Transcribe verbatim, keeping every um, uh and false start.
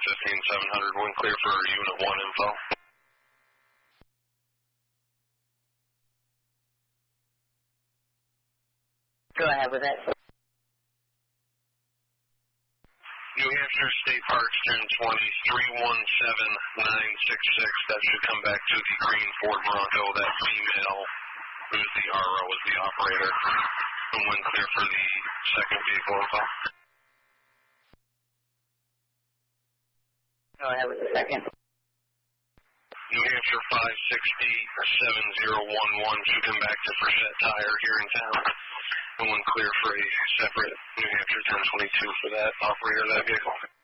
fifteen seven hundred, wind clear for Unit one info. Go ahead with it. New Hampshire State Parks ten twenty, three one seven nine six six. That should come back to the green Ford Bronco. That female, who's the R O, is the operator. And wind clear for the second vehicle info. Go ahead with the second. New Hampshire five sixty seven zero one one should come back to Frechette Tire here in town. And one clear for a separate New Hampshire ten twenty-two for that operator of that vehicle.